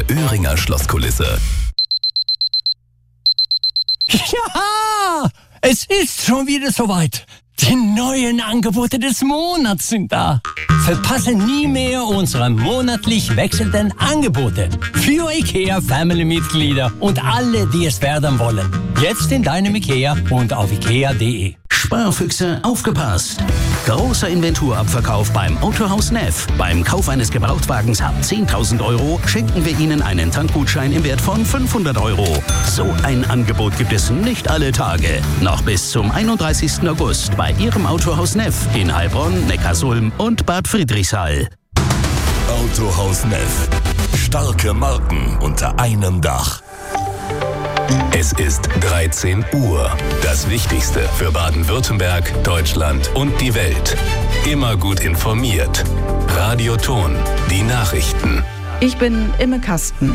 Öhringer Schlosskulisse. Ja, es ist schon wieder soweit. Die neuen Angebote des Monats sind da. Verpasse nie mehr unsere monatlich wechselnden Angebote für IKEA-Family-Mitglieder und alle, die es werden wollen. Jetzt in deinem IKEA und auf ikea.de. Sparfüchse, aufgepasst! Großer Inventurabverkauf beim Autohaus Neff. Beim Kauf eines Gebrauchtwagens ab 10.000 € schenken wir Ihnen einen Tankgutschein im Wert von 500 €. So ein Angebot gibt es nicht alle Tage. Noch bis zum 31. August bei Ihrem Autohaus Neff in Heilbronn, Neckarsulm und Bad Friedrichshall. Autohaus Neff. Starke Marken unter einem Dach. Es ist 13 Uhr. Das Wichtigste für Baden-Württemberg, Deutschland und die Welt. Immer gut informiert. Radio Ton. Die Nachrichten. Ich bin Imme Kasten.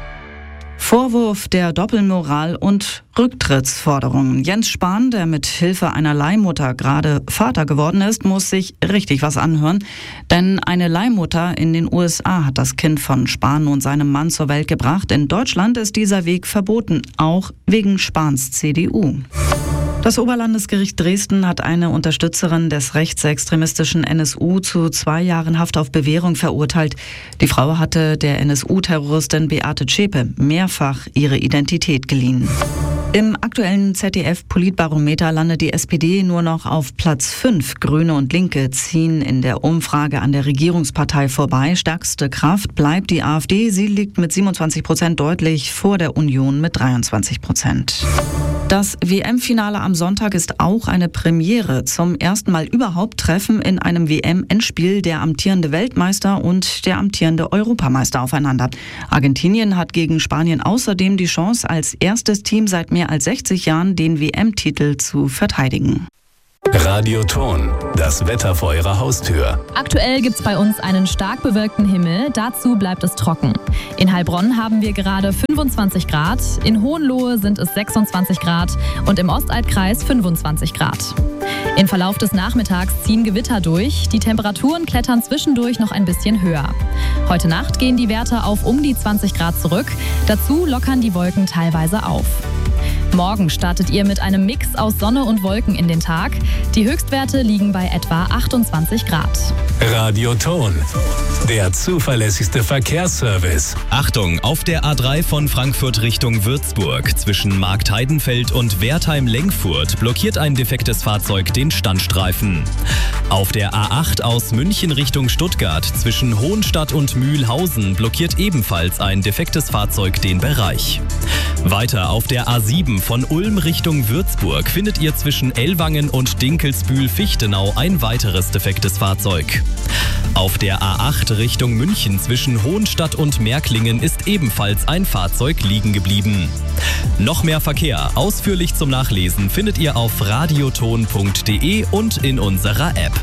Vorwurf der Doppelmoral und Rücktrittsforderungen. Jens Spahn, der mit Hilfe einer Leihmutter gerade Vater geworden ist, muss sich richtig was anhören. Denn eine Leihmutter in den USA hat das Kind von Spahn und seinem Mann zur Welt gebracht. In Deutschland ist dieser Weg verboten, auch wegen Spahns CDU. Das Oberlandesgericht Dresden hat eine Unterstützerin des rechtsextremistischen NSU zu 2 Jahren Haft auf Bewährung verurteilt. Die Frau hatte der NSU-Terroristin Beate Zschäpe mehrfach ihre Identität geliehen. Im aktuellen ZDF-Politbarometer landet die SPD nur noch auf Platz 5. Grüne und Linke ziehen in der Umfrage an der Regierungspartei vorbei. Stärkste Kraft bleibt die AfD. Sie liegt mit 27% deutlich vor der Union mit 23%. Das WM-Finale am Sonntag ist auch eine Premiere. Zum ersten Mal überhaupt treffen in einem WM-Endspiel der amtierende Weltmeister und der amtierende Europameister aufeinander. Argentinien hat gegen Spanien außerdem die Chance, als erstes Team seit mehr als 60 Jahren den WM-Titel zu verteidigen. Radio Ton. Das Wetter vor Ihrer Haustür. Aktuell gibt's bei uns einen stark bewölkten Himmel. Dazu bleibt es trocken. In Heilbronn haben wir gerade 25 Grad. In Hohenlohe sind es 26 Grad und im Ostalbkreis 25 Grad. Im Verlauf des Nachmittags ziehen Gewitter durch. Die Temperaturen klettern zwischendurch noch ein bisschen höher. Heute Nacht gehen die Werte auf um die 20 Grad zurück. Dazu lockern die Wolken teilweise auf. Morgen startet ihr mit einem Mix aus Sonne und Wolken in den Tag. Die Höchstwerte liegen bei etwa 28 Grad. Radio Ton. Der zuverlässigste Verkehrsservice. Achtung, auf der A3 von Frankfurt Richtung Würzburg zwischen Marktheidenfeld und Wertheim-Lengfurt blockiert ein defektes Fahrzeug den Standstreifen. Auf der A8 aus München Richtung Stuttgart zwischen Hohenstadt und Mühlhausen blockiert ebenfalls ein defektes Fahrzeug den Bereich. Weiter auf der A7 von Ulm Richtung Würzburg findet ihr zwischen Ellwangen und Dinkelsbühl-Fichtenau ein weiteres defektes Fahrzeug. Auf der A8 Richtung München zwischen Hohenstadt und Märklingen ist ebenfalls ein Fahrzeug liegen geblieben. Noch mehr Verkehr ausführlich zum Nachlesen findet ihr auf radioton.de und in unserer App.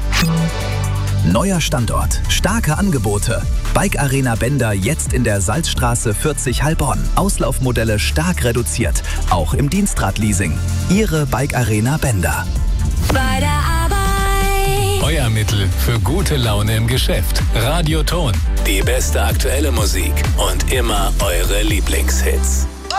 Neuer Standort, starke Angebote. Bike Arena Bender jetzt in der Salzstraße 40 Heilbronn. Auslaufmodelle stark reduziert, auch im Dienstradleasing. Ihre Bike Arena Bender. Bei der Arbeit. Euer Mittel für gute Laune im Geschäft. Radio Ton. Die beste aktuelle Musik und immer eure Lieblingshits.